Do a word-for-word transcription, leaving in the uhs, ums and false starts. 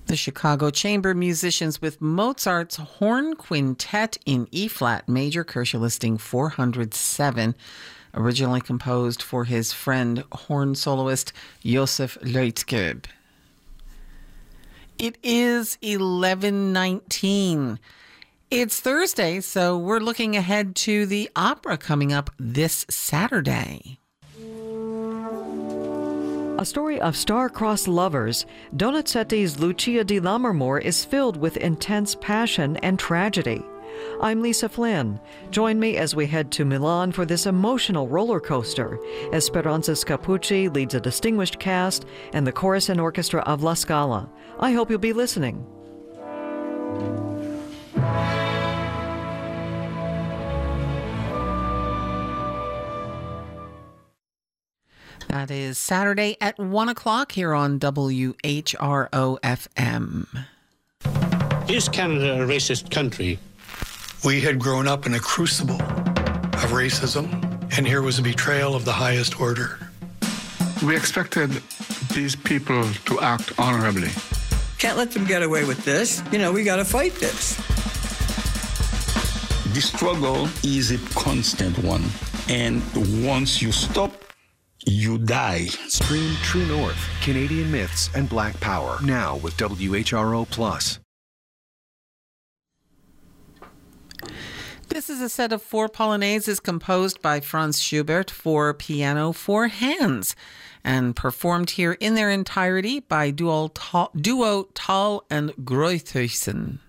The Chicago Chamber Musicians with Mozart's Horn Quintet in E-flat major, Kershey listing four hundred seven, originally composed for his friend horn soloist Josef Leutzgerb. It is eleven nineteen. It's Thursday, so we're looking ahead to the opera coming up this Saturday. A story of star-crossed lovers, Donizetti's Lucia di Lammermoor is filled with intense passion and tragedy. I'm Lisa Flynn. Join me as we head to Milan for this emotional roller coaster. Esperanza Scapucci leads a distinguished cast and the chorus and orchestra of La Scala. I hope you'll be listening. That is Saturday at one o'clock here on W H R O F M. Is Canada a racist country? We had grown up in a crucible of racism, and here was a betrayal of the highest order. We expected these people to act honorably. Can't let them get away with this. You know, we got to fight this. The struggle is a constant one, and once you stop, you die. Stream True North, Canadian Myths, and Black Power, now with W H R O Plus. This is a set of four polonaises composed by Franz Schubert for piano, four hands, and performed here in their entirety by duo, duo Tal and Groithuysen.